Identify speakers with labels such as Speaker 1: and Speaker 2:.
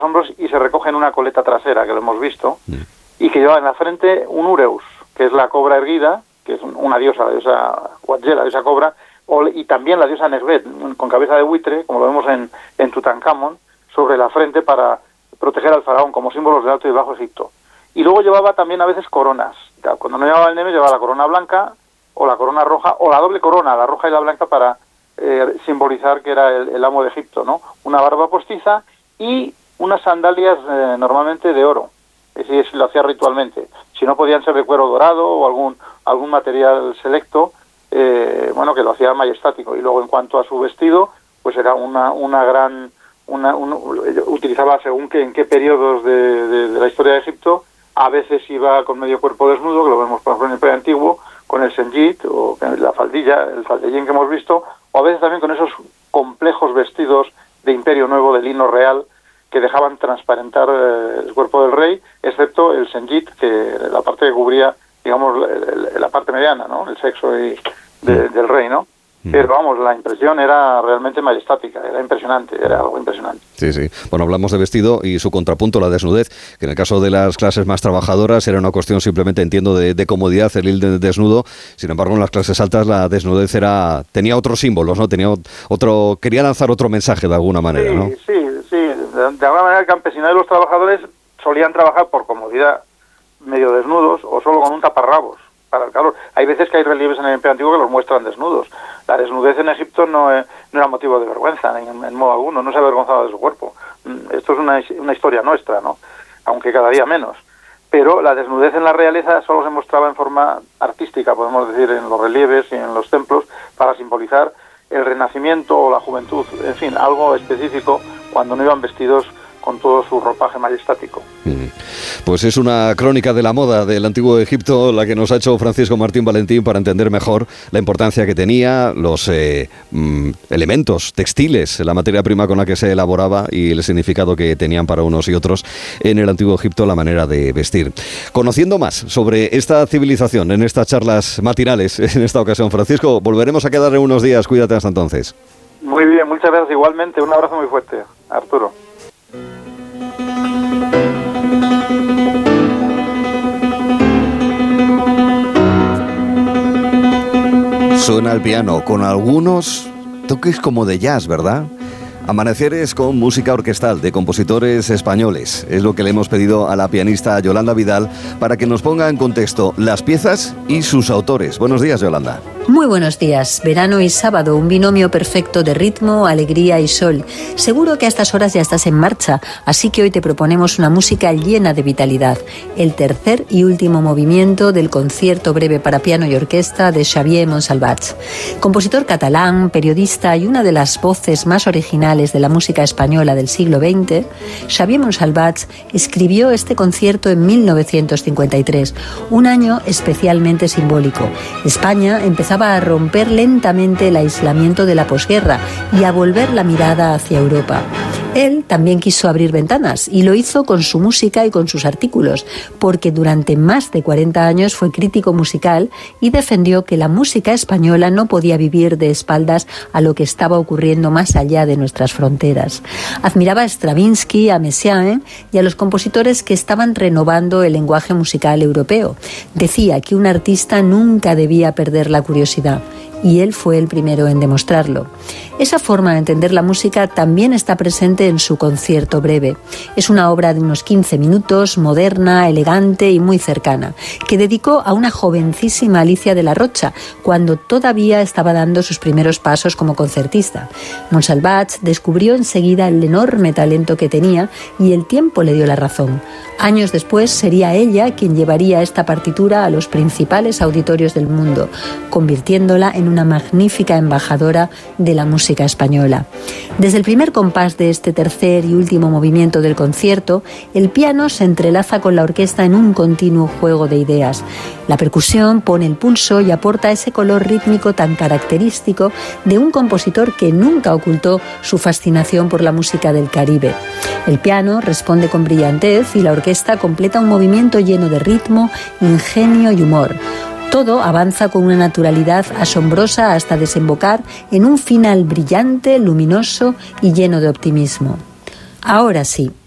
Speaker 1: hombros y se recoge en una coleta trasera, que lo hemos visto, y que lleva en la frente un ureus, que es la cobra erguida, que es una diosa, la diosa Huatye, la diosa cobra, y también la diosa Nesbet, con cabeza de buitre, como lo vemos en Tutankamón, sobre la frente para proteger al faraón, como símbolos del Alto y Bajo Egipto. Y luego llevaba también a veces coronas. Cuando no llevaba el Nemes, llevaba la corona blanca, o la corona roja, o la doble corona, la roja y la blanca, para simbolizar que era el amo de Egipto, ¿no? Una barba postiza y unas sandalias normalmente de oro. Así lo hacía ritualmente. Si no, podían ser de cuero dorado o algún material selecto, bueno, que lo hacía majestático. Y luego, en cuanto a su vestido, pues era utilizaba según en qué periodos de la historia de Egipto. A veces iba con medio cuerpo desnudo, que lo vemos por ejemplo en el preantiguo, con el senjit o la faldilla, el faldellín que hemos visto, o a veces también con esos complejos vestidos de Imperio Nuevo, de lino real, que dejaban transparentar el cuerpo del rey, excepto el senjit, que la parte que cubría, digamos, la parte mediana, ¿no? El sexo del rey, ¿no? Pero vamos, la impresión era realmente majestática, era impresionante, era algo impresionante.
Speaker 2: Sí, sí. Bueno, hablamos de vestido y su contrapunto, la desnudez, que en el caso de las clases más trabajadoras era una cuestión simplemente, entiendo, de comodidad, el ir desnudo. Sin embargo, en las clases altas la desnudez tenía otros símbolos, ¿no? Quería lanzar otro mensaje de alguna manera, ¿no?
Speaker 1: Sí. De alguna manera el campesinado y los trabajadores solían trabajar por comodidad medio desnudos o solo con un taparrabos para el calor. Hay veces que hay relieves en el Imperio Antiguo que los muestran desnudos. La desnudez en Egipto no era motivo de vergüenza, en modo alguno, no se avergonzaba de su cuerpo. Esto es una historia nuestra, ¿no? Aunque cada día menos. Pero la desnudez en la realeza solo se mostraba en forma artística, podemos decir, en los relieves y en los templos, para simbolizar el renacimiento o la juventud, en fin, algo específico, cuando no iban vestidos con todo su ropaje majestático.
Speaker 2: Pues es una crónica de la moda del Antiguo Egipto la que nos ha hecho Francisco Martín Valentín para entender mejor la importancia que tenía, los elementos textiles, la materia prima con la que se elaboraba y el significado que tenían para unos y otros en el Antiguo Egipto la manera de vestir. Conociendo más sobre esta civilización en estas charlas matinales en esta ocasión, Francisco, volveremos a quedar en unos días. Cuídate hasta entonces.
Speaker 1: Muy bien, muchas gracias igualmente. Un abrazo muy fuerte, Arturo.
Speaker 2: Suena el piano con algunos toques como de jazz, ¿verdad? Amaneceres con música orquestal de compositores españoles. Es lo que le hemos pedido a la pianista Yolanda Vidal para que nos ponga en contexto las piezas y sus autores. Buenos días, Yolanda.
Speaker 3: Muy buenos días. Verano y sábado, un binomio perfecto de ritmo, alegría y sol. Seguro que a estas horas ya estás en marcha, así que hoy te proponemos una música llena de vitalidad. El tercer y último movimiento del concierto breve para piano y orquesta de Xavier Montsalvatge. Compositor catalán, periodista y una de las voces más originales de la música española del siglo XX, Xavier Montsalvatge escribió este concierto en 1953, un año especialmente simbólico. España empezaba a romper lentamente el aislamiento de la posguerra y a volver la mirada hacia Europa. Él también quiso abrir ventanas y lo hizo con su música y con sus artículos, porque durante más de 40 años fue crítico musical y defendió que la música española no podía vivir de espaldas a lo que estaba ocurriendo más allá de nuestras fronteras. Admiraba a Stravinsky, a Messiaen y a los compositores que estaban renovando el lenguaje musical europeo. Decía que un artista nunca debía perder la curiosidad, y él fue el primero en demostrarlo. Esa forma de entender la música también está presente en su concierto breve. Es una obra de unos 15 minutos, moderna, elegante y muy cercana, que dedicó a una jovencísima Alicia de la Rocha, cuando todavía estaba dando sus primeros pasos como concertista. Montsalvatge descubrió enseguida el enorme talento que tenía y el tiempo le dio la razón. Años después sería ella quien llevaría esta partitura a los principales auditorios del mundo, convirtiéndola en una magnífica embajadora de la música española. Desde el primer compás de este tercer y último movimiento del concierto, el piano se entrelaza con la orquesta en un continuo juego de ideas. La percusión pone el pulso y aporta ese color rítmico tan característico de un compositor que nunca ocultó su fascinación por la música del Caribe. El piano responde con brillantez y la orquesta completa un movimiento lleno de ritmo, ingenio y humor. Todo avanza con una naturalidad asombrosa hasta desembocar en un final brillante, luminoso y lleno de optimismo. Ahora sí,